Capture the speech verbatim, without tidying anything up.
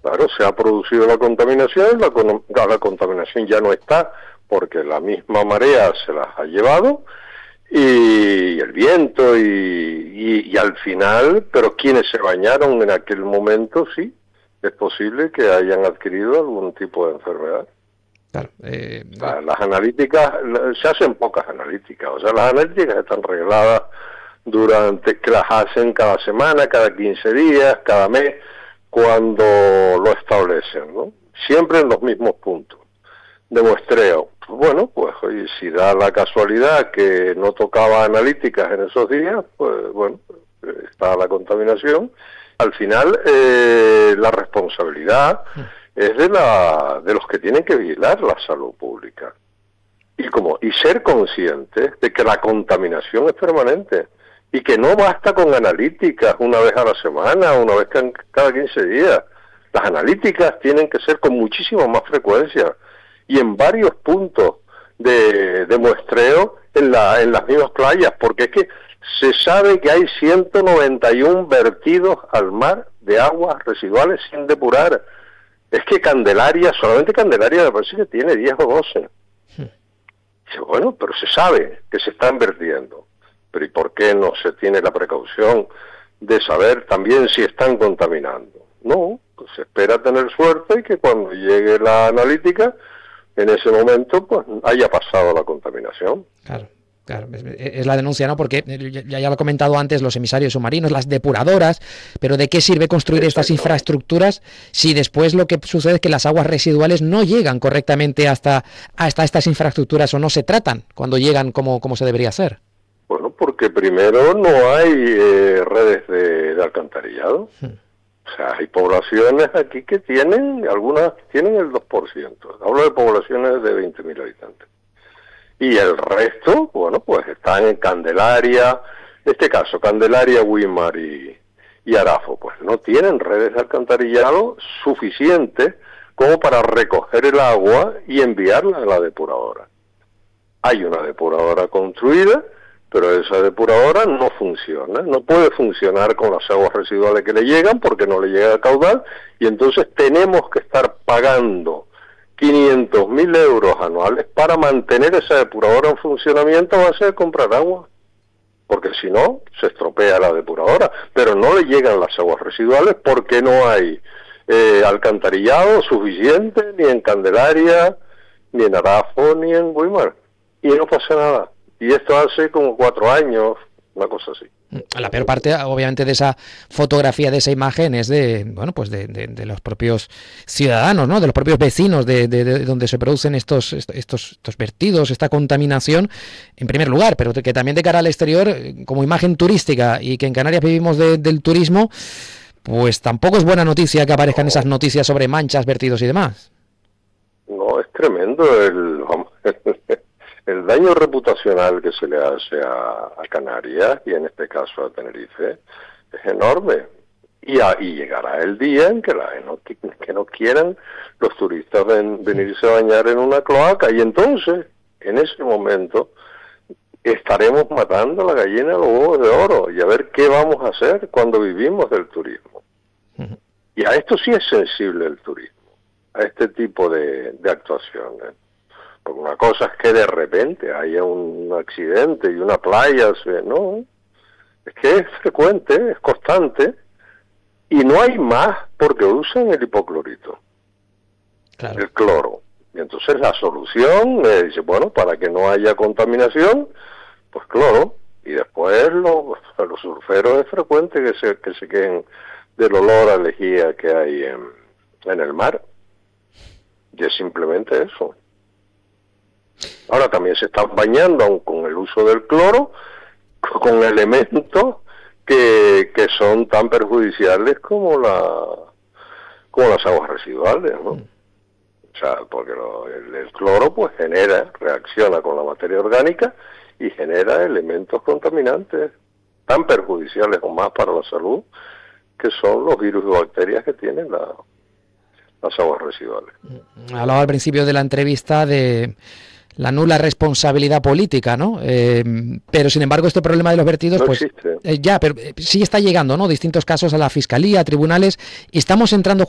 Claro, se ha producido la contaminación, la, la contaminación ya no está porque la misma marea se las ha llevado y el viento y, y, y al final, pero quienes se bañaron en aquel momento, sí, es posible que hayan adquirido algún tipo de enfermedad. Claro, eh, o sea, las analíticas, se hacen pocas analíticas, o sea, las analíticas están regladas durante, que las hacen cada semana, cada quince días, cada mes, cuando lo establecen, ¿no? Siempre en los mismos puntos de muestreo. Bueno, pues oye, si da la casualidad que no tocaba analíticas en esos días, pues bueno, está la contaminación. Al final, eh, la responsabilidad es de la de los que tienen que vigilar la salud pública y como y ser conscientes de que la contaminación es permanente y que no basta con analíticas una vez a la semana, una vez cada quince días. Las analíticas tienen que ser con muchísima más frecuencia y en varios puntos de, de muestreo en la en las mismas playas, porque es que se sabe que hay ciento noventa y uno vertidos al mar de aguas residuales sin depurar. Es que Candelaria, solamente Candelaria me parece que tiene diez o doce. Sí. Bueno, pero se sabe que se están vertiendo. Pero ¿y por qué no se tiene la precaución de saber también si están contaminando? No, pues se espera tener suerte y que cuando llegue la analítica, en ese momento, pues haya pasado la contaminación. Claro. Claro, es, es la denuncia, ¿no? Porque ya, ya lo he comentado antes, los emisarios submarinos, las depuradoras, pero ¿de qué sirve construir estas infraestructuras si después lo que sucede es que las aguas residuales no llegan correctamente hasta, hasta estas infraestructuras o no se tratan cuando llegan como, como se debería hacer? Bueno, porque primero no hay eh, redes de, de alcantarillado. Hmm. O sea, hay poblaciones aquí que tienen, algunas tienen el dos por ciento. Hablo de poblaciones de veinte mil habitantes. Y el resto, bueno, pues están en Candelaria, en este caso, Candelaria, Güímar y, y Arafo, pues no tienen redes de alcantarillado suficientes como para recoger el agua y enviarla a la depuradora. Hay una depuradora construida, pero esa depuradora no funciona, no puede funcionar con las aguas residuales que le llegan porque no le llega el caudal y entonces tenemos que estar pagando quinientos mil euros anuales para mantener esa depuradora en funcionamiento a base de comprar agua, porque si no, se estropea la depuradora, pero no le llegan las aguas residuales porque no hay eh, alcantarillado suficiente ni en Candelaria, ni en Arafo, ni en Güímar, y no pasa nada, y esto hace como cuatro años, una cosa así. La peor parte, obviamente, de esa fotografía, de esa imagen, es de, bueno, pues de, de, de los propios ciudadanos, ¿no? De los propios vecinos de, de, de donde se producen estos, estos, estos vertidos, esta contaminación, en primer lugar, pero que también de cara al exterior, como imagen turística, y que en Canarias vivimos de, del turismo, pues tampoco es buena noticia que aparezcan esas noticias sobre manchas, vertidos y demás. No, es tremendo el... El daño reputacional que se le hace a, a Canarias, y en este caso a Tenerife, es enorme. Y, a, y llegará el día en que, la, no, que no quieran los turistas ven, venirse a bañar en una cloaca. Y entonces, en ese momento, estaremos matando la gallina de los huevos de oro. Y a ver qué vamos a hacer cuando vivimos del turismo. Uh-huh. Y a esto sí es sensible el turismo, a este tipo de, de actuaciones. Porque una cosa es que de repente haya un accidente y una playa, no, es que es frecuente, es constante, y no hay más porque usan el hipoclorito, claro. El cloro. Y entonces la solución es, dice, bueno, para que no haya contaminación, pues cloro, y después los, los surferos es frecuente que se, que se queden del olor a lejía que hay en, en el mar, y es simplemente eso. Ahora también se están bañando aún con el uso del cloro, con elementos que, que son tan perjudiciales como la como las aguas residuales, ¿no? O sea, porque lo, el, el cloro pues genera, reacciona con la materia orgánica y genera elementos contaminantes tan perjudiciales o más para la salud que son los virus y bacterias que tienen la, las aguas residuales. Hablaba al principio de la entrevista de la nula responsabilidad política, ¿no? Eh, pero sin embargo este problema de los vertidos, no pues existe. Eh, ya, pero sí está llegando, ¿no? Distintos casos a la fiscalía, a tribunales, y estamos entrando